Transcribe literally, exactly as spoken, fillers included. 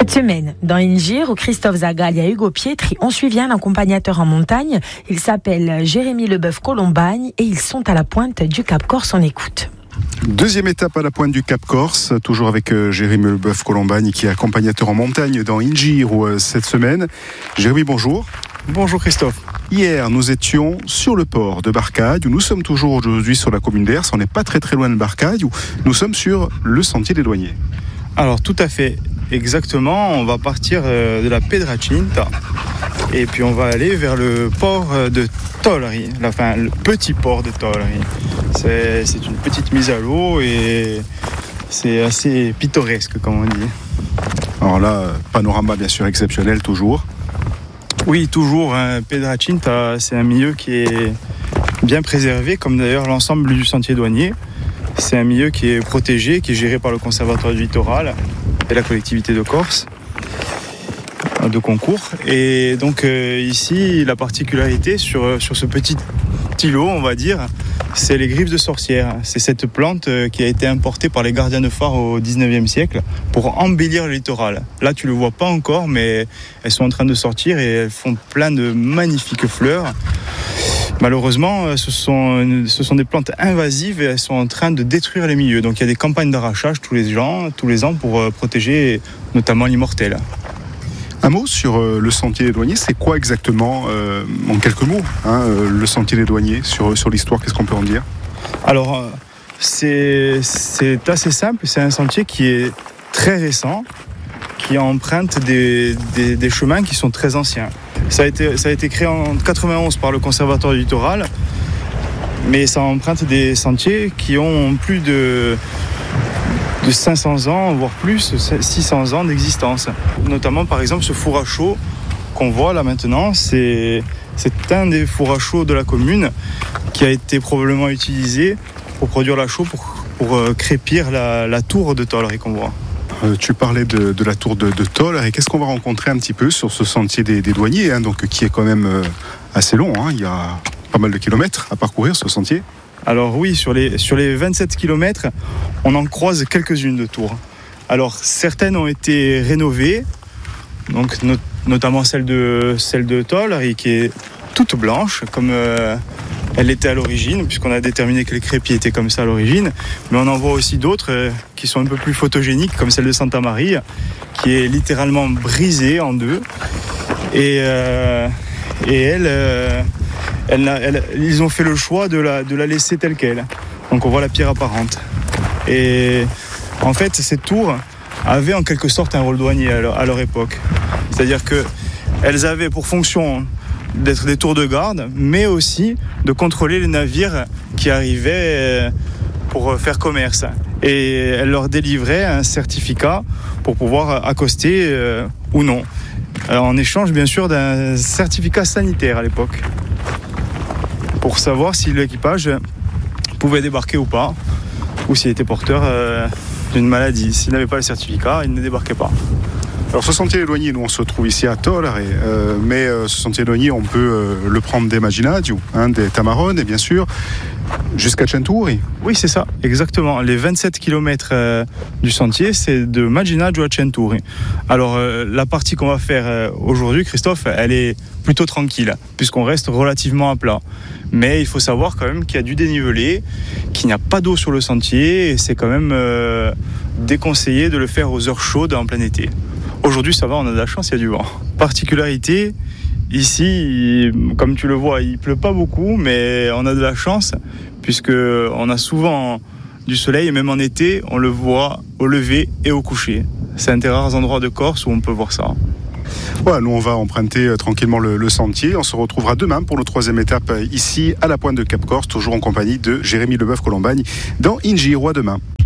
Cette semaine, dans Ingir, où Christophe Zagal et Hugo Pietri ont suivi un accompagnateur en montagne. Il s'appelle Jérémy Leboeuf-Colombagne et ils sont à la pointe du Cap Corse. On écoute. Deuxième étape à la pointe du Cap Corse, toujours avec euh, Jérémy Leboeuf-Colombagne qui est accompagnateur en montagne dans Ingir euh, cette semaine. Jérémy, bonjour. Bonjour Christophe. Hier, nous étions sur le port de Barcaille, où nous sommes toujours aujourd'hui sur la commune d'Ers. On n'est pas très très loin de Barcaille, où nous sommes sur le sentier des douaniers. Alors tout à fait, exactement. On va partir euh, de la Pedracinta et puis on va aller vers le port de Tollery, enfin le petit port de Tollery. C'est, c'est une petite mise à l'eau et c'est assez pittoresque comme on dit. Alors là, panorama bien sûr exceptionnel toujours. Oui, toujours. Hein. Pedracinta, c'est un milieu qui est bien préservé, comme d'ailleurs l'ensemble du sentier douanier. C'est un milieu qui est protégé, qui est géré par le Conservatoire du Littoral et la collectivité de Corse, de concours. Et donc euh, ici, la particularité sur, sur ce petit îlot, on va dire, c'est les griffes de sorcière. C'est cette plante qui a été importée par les gardiens de phare au dix-neuvième siècle pour embellir le littoral. Là, tu le vois pas encore, mais elles sont en train de sortir et elles font plein de magnifiques fleurs. Malheureusement, ce sont, ce sont des plantes invasives et elles sont en train de détruire les milieux. Donc il y a des campagnes d'arrachage tous les ans, tous les ans pour protéger notamment l'immortel. Un mot sur euh, le sentier des douaniers, c'est quoi exactement, euh, en quelques mots, hein, euh, le sentier des douaniers, sur, sur l'histoire, qu'est-ce qu'on peut en dire ? Alors, euh, c'est, c'est assez simple, c'est un sentier qui est très récent, qui emprunte des, des, des chemins qui sont très anciens. Ça a été, ça a été créé en quatre-vingt-onze par le Conservatoire du Littoral, mais ça emprunte des sentiers qui ont plus de... de cinq cents ans, voire plus, six cents ans d'existence. Notamment, par exemple, ce four à chaud qu'on voit là maintenant, c'est, c'est un des fours à chaud de la commune qui a été probablement utilisé pour produire la chaux, pour, pour euh, crépir la, la tour de Tollery qu'on voit. Euh, tu parlais de, de la tour de, de Tollery. Qu'est-ce qu'on va rencontrer un petit peu sur ce sentier des, des douaniers, hein, donc, qui est quand même euh, assez long, hein, il y a pas mal de kilomètres à parcourir ce sentier. Alors oui, sur les, sur les vingt-sept kilomètres, on en croise quelques-unes de tours. Alors certaines ont été rénovées, donc not, notamment celle de, celle de Tollery qui est toute blanche, comme euh, elle était à l'origine, puisqu'on a déterminé que les crépiers étaient comme ça à l'origine. Mais on en voit aussi d'autres euh, qui sont un peu plus photogéniques, comme celle de Santa Maria, qui est littéralement brisée en deux. Et, euh, et elle... Euh, Elle, elle, ils ont fait le choix de la, de la laisser telle qu'elle. Donc on voit la pierre apparente. Et en fait, ces tours avaient en quelque sorte un rôle douanier à leur, à leur époque. C'est-à-dire qu'elles avaient pour fonction d'être des tours de garde, mais aussi de contrôler les navires qui arrivaient pour faire commerce. Et elles leur délivraient un certificat pour pouvoir accoster euh, ou non. Alors, en échange, bien sûr, d'un certificat sanitaire à l'époque, pour savoir si l'équipage pouvait débarquer ou pas, ou s'il était porteur euh, d'une maladie. S'il n'avait pas le certificat, il ne débarquait pas. Alors ce sentier des douaniers, nous on se trouve ici à Tollery, euh, mais euh, ce sentier des douaniers, on peut euh, le prendre des Maginadio, hein, des Tamarones, et bien sûr, jusqu'à Centuri. Oui, c'est ça, exactement. Les vingt-sept kilomètres euh, du sentier, c'est de Maginadio à Centuri. Alors, euh, la partie qu'on va faire euh, aujourd'hui, Christophe, elle est plutôt tranquille, puisqu'on reste relativement à plat. Mais il faut savoir quand même qu'il y a du dénivelé, qu'il n'y a pas d'eau sur le sentier, et c'est quand même euh, déconseillé de le faire aux heures chaudes en plein été. Aujourd'hui, ça va, on a de la chance, il y a du vent. Particularité, ici, comme tu le vois, il pleut pas beaucoup, mais on a de la chance, puisqu'on a souvent du soleil, et même en été, on le voit au lever et au coucher. C'est un des rares endroits de Corse où on peut voir ça. Voilà, nous on va emprunter euh, tranquillement le, le sentier. On se retrouvera demain pour notre troisième étape euh, ici à la pointe de Cap Corse, toujours en compagnie de Jérémy Leboeuf-Colombagne dans Ingir. À demain.